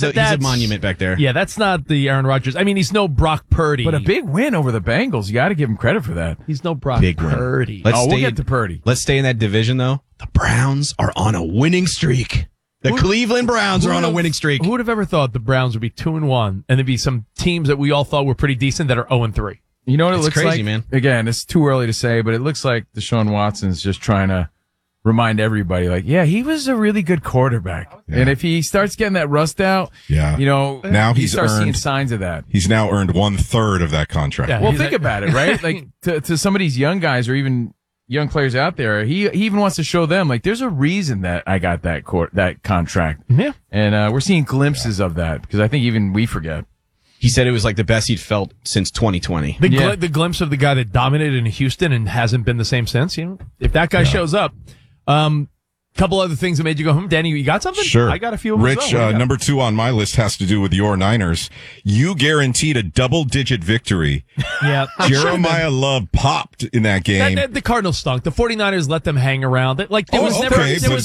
he's a monument back there. Yeah, that's not the Aaron Rodgers. I mean, he's no Brock Purdy. But a big win over the Bengals. You got to give him credit for that. He's no Brock Big win. Purdy. We'll get to Purdy. Let's stay in that division, though. The Browns are on a winning streak. The Cleveland Browns are on a winning streak. Who would have ever thought the Browns would be 2-1 and there'd be some teams that we all thought were pretty decent that are 0-3? You know what it looks crazy, like? Man. Again, it's too early to say, but it looks like Deshaun Watson's just trying to remind everybody, like, yeah, he was a really good quarterback. Yeah. And if he starts getting that rust out, now he starts seeing signs of that. He's now earned 1/3 of that contract. Yeah. Well, think about it, right? Like to some of these young guys or even young players out there, he even wants to show them, like, there's a reason that I got that contract. Yeah. And we're seeing glimpses of that because I think even we forget. He said it was like the best he'd felt since 2020. The glimpse of the guy that dominated in Houston and hasn't been the same since. If that guy shows up, couple other things that made you go, Danny, you got something? Sure. I got a few of them. Rich, number 2 on my list has to do with your Niners. You guaranteed a double-digit victory. Yeah. Jeremiah Love popped in that game. The Cardinals stunk. The 49ers let them hang around. There was never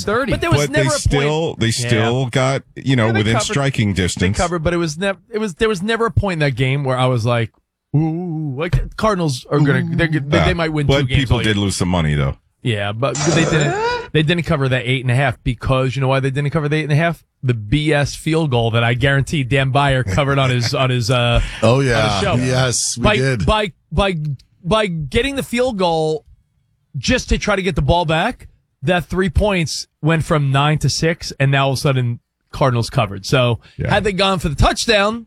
a point. They still got, within covered. striking distance. They covered, but there was never a point in that game where I was like, ooh, like Cardinals are they might win 2 games. But people did lose some money, though. Yeah, but they didn't. They didn't cover that 8.5 because you know why they didn't cover the 8.5? The BS field goal that I guaranteed Dan Beyer covered on his on his show. Yes, we did. By getting the field goal just to try to get the ball back, that 3 points went from 9 to 6, and now all of a sudden Cardinals covered. So had they gone for the touchdown,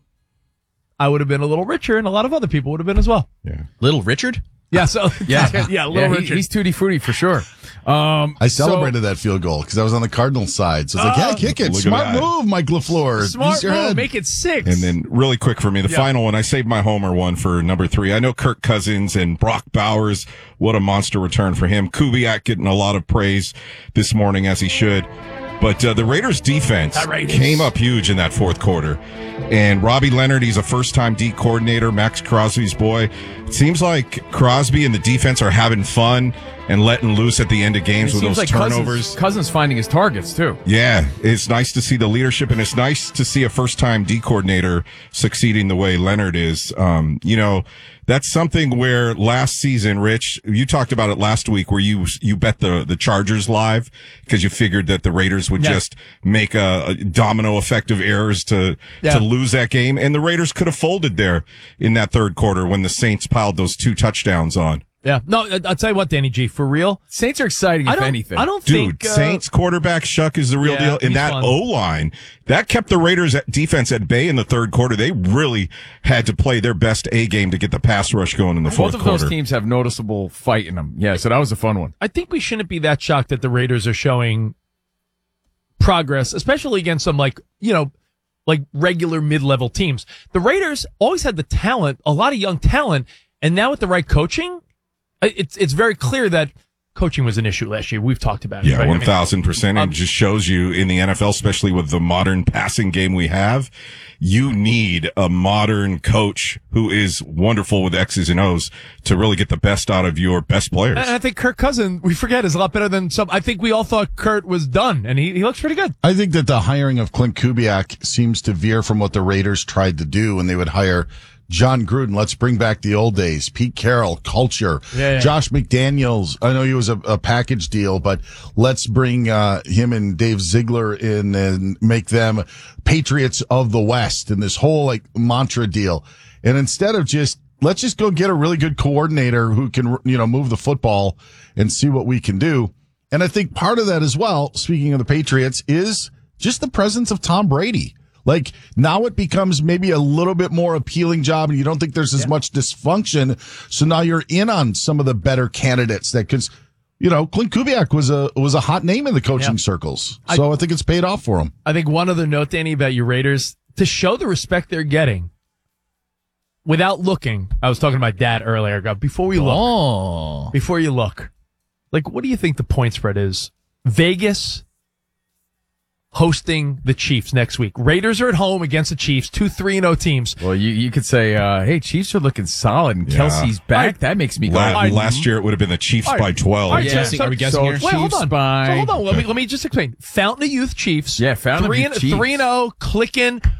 I would have been a little richer, and a lot of other people would have been as well. Yeah, Little Richard. Yeah, so Little Richard. He's tutti frutti for sure. I celebrated that field goal because I was on the Cardinals side. So it's like, kick it. Smart move, Mike LaFleur. Smart move. Make it 6. And then really quick for me, the final one, I saved my homer one for number 3. I know Kirk Cousins and Brock Bowers, what a monster return for him. Kubiak getting a lot of praise this morning, as he should. But the Raiders defense came up huge in that fourth quarter. And Robbie Leonard, he's a first-time D coordinator, Max Crosby's boy. It seems like Crosby and the defense are having fun and letting loose at the end of games with those like turnovers. Cousins finding his targets, too. Yeah, it's nice to see the leadership, and it's nice to see a first-time D coordinator succeeding the way Leonard is. That's something where last season, Rich, you talked about it last week where you bet the Chargers live because you figured that the Raiders would just make a domino effect of errors to lose that game. And the Raiders could have folded there in that third quarter when the Saints piled those 2 touchdowns on. Yeah. No, I'll tell you what, Danny G, for real. Saints are exciting, if anything. I don't think... Saints quarterback Shuck is the real deal. And that O-line, that kept the Raiders defense at bay in the third quarter. They really had to play their best A game to get the pass rush going in the fourth quarter. Both of those teams have noticeable fight in them. Yeah, so that was a fun one. I think we shouldn't be that shocked that the Raiders are showing progress, especially against some like regular mid-level teams. The Raiders always had the talent, a lot of young talent, and now with the right coaching, it's very clear that coaching was an issue last year. We've talked about it. Yeah, right? 1,000%. It just shows you in the NFL, especially with the modern passing game we have, you need a modern coach who is wonderful with X's and O's to really get the best out of your best players. And I think Kirk Cousins, we forget, is a lot better than some. I think we all thought Kurt was done, and he looks pretty good. I think that the hiring of Clint Kubiak seems to veer from what the Raiders tried to do when they would hire John Gruden. Let's bring back the old days. Pete Carroll, culture. Yeah. Josh McDaniels. I know he was a package deal, but let's bring him and Dave Ziegler in and make them Patriots of the West and this whole mantra deal. And instead of let's just go get a really good coordinator who can, move the football and see what we can do. And I think part of that as well, speaking of the Patriots, is just the presence of Tom Brady. Like, now it becomes maybe a little bit more appealing job, and you don't think there's as much dysfunction. So now you're in on some of the better candidates because, Clint Kubiak was a hot name in the coaching circles. So I think it's paid off for him. I think one other note, Danny, about your Raiders, to show the respect they're getting, without looking, I was talking to my dad earlier, before you look, like, what do you think the point spread is? Vegas hosting the Chiefs next week. Raiders are at home against the Chiefs, 2 3-0 teams. Well, you could say, hey, Chiefs are looking solid, and Kelsey's back. That makes me go. Last year it would have been the Chiefs by 12. Are we guessing here? Wait, hold on. Let me just explain. Fountain of Youth Chiefs. Yeah, Fountain of Youth Chiefs. 3-0, clicking.